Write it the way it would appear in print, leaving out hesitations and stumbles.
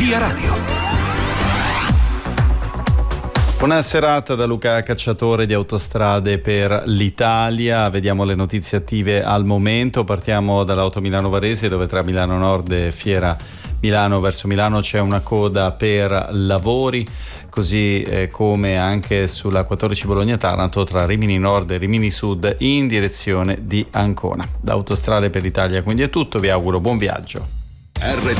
Via Radio. Buona serata da Luca Cacciatore di Autostrade per l'Italia. Vediamo le notizie attive al momento. Partiamo dall'Auto Milano Varese, dove tra Milano Nord e Fiera Milano verso Milano c'è una coda per lavori, così come anche sulla 14 Bologna-Taranto tra Rimini Nord e Rimini Sud in direzione di Ancona. Da Autostrade per l'Italia quindi è tutto, vi auguro buon viaggio.